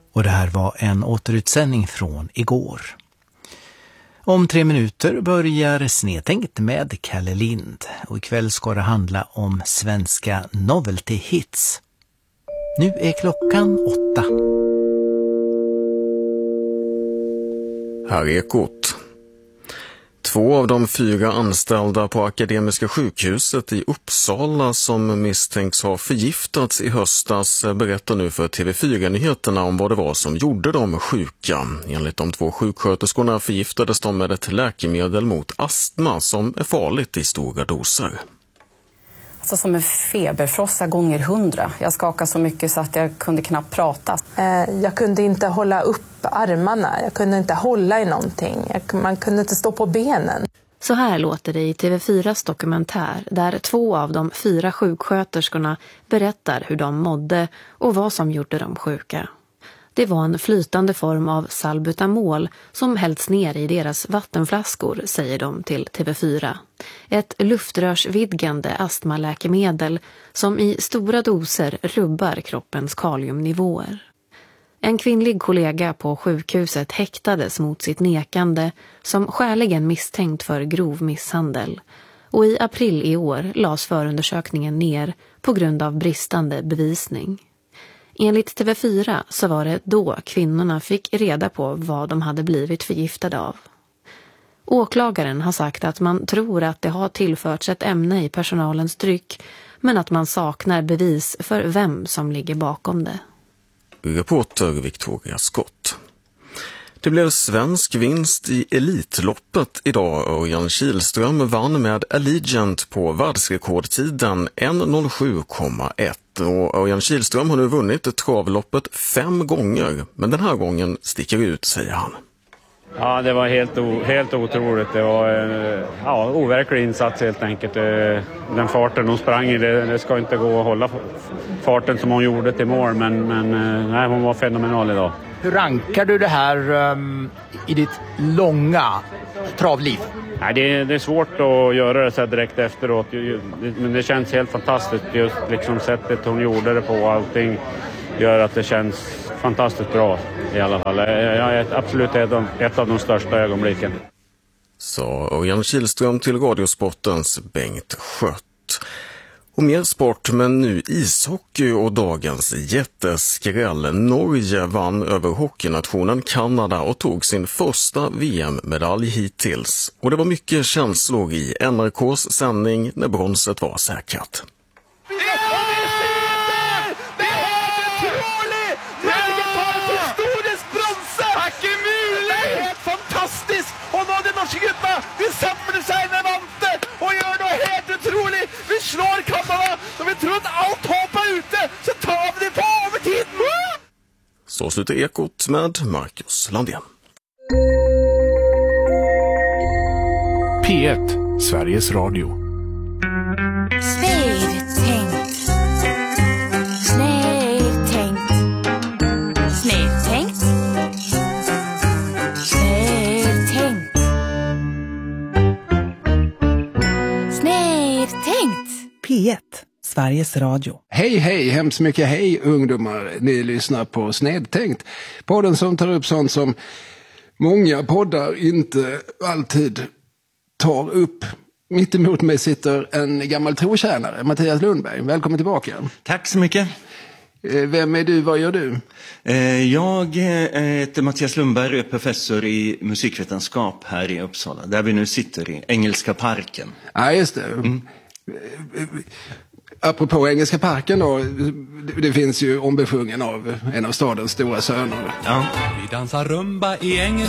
Och det här var en återutsändning från igår. Om 3 minuter börjar Snedtänkt med Kalle Lind. Och ikväll ska det handla om svenska novelty hits. Nu är klockan 8. Här är Ekot. 2 av de 4 anställda på Akademiska sjukhuset i Uppsala som misstänks ha förgiftats i höstas berättar nu för TV4-nyheterna om vad det var som gjorde dem sjuka. Enligt de 2 sjuksköterskorna förgiftades de med ett läkemedel mot astma som är farligt i stora doser. Alltså som en feberfrossa gånger 100. Jag skakade så mycket så att jag kunde knappt prata. Jag kunde inte hålla upp armarna. Jag kunde inte hålla i någonting. Man kunde inte stå på benen. Så här låter det i TV4s dokumentär där 2 av de 4 sjuksköterskorna berättar hur de mådde och vad som gjorde dem sjuka. Det var en flytande form av salbutamol som hällts ner i deras vattenflaskor, säger de till TV4. Ett luftrörsvidgande astmaläkemedel som i stora doser rubbar kroppens kaliumnivåer. En kvinnlig kollega på sjukhuset häktades mot sitt nekande som skäligen misstänkt för grov misshandel. Och i april i år lades förundersökningen ner på grund av bristande bevisning. Enligt TV4 så var det då kvinnorna fick reda på vad de hade blivit förgiftade av. Åklagaren har sagt att man tror att det har tillförts ett ämne i personalens dryck, men att man saknar bevis för vem som ligger bakom det. Reporter Victoria Scott. Det blev svensk vinst i Elitloppet idag. Örjan Kihlström vann med Allegiant på världsrekordtiden 1:07,1. Och Örjan Kihlström har nu vunnit travloppet 5 gånger, men den här gången sticker ut, säger han. Ja, det var helt otroligt. Det var en overklig insats helt enkelt. Den farten hon sprang i, det ska inte gå att hålla farten som hon gjorde till mål, men nej, hon var fenomenal idag. Hur rankar du det här i ditt långa travliv? Nej, det är svårt att göra det så här direkt efteråt, men det känns helt fantastiskt. Just liksom sättet hon gjorde det på, allting gör att det känns fantastiskt bra i alla fall. Jag är absolut ett av de största ögonblicken. Sa Örjan Kihlström till Radiosportens Bengt Skött. Och mer sport, men nu ishockey och dagens jätteskräll. Norge vann över hockeynationen Kanada och tog sin första VM-medalj hittills. Och det var mycket känslor i NRKs sändning när bronset var säkrat. Vi sätter sig med vantet och gör något helt otroligt. Vi slår Kanada, så vi tror att allt hoppar ute, så tar vi det på övertid. Så slutar Ekot med Marcus Landén. P1, Sveriges Radio. Snedtänkt. Snedtänkt. Snedtänkt. P1, Sveriges Radio. Hej, hemskt mycket hej ungdomar. Ni lyssnar på Snedtänkt. Podden som tar upp sånt som många poddar inte alltid tar upp. Mitt emot mig sitter en gammal trotjänare, Mattias Lundberg. Välkommen tillbaka. Tack så mycket. Vem är du, vad gör du? Jag heter Mattias Lundberg och är professor i musikvetenskap här i Uppsala. Där vi nu sitter i Engelska parken. Ja, just det. Apropå Engelska parken då, det finns ju ombesjungen av en av stadens stora söner. Ja. Vi dansar rumba i Engelska.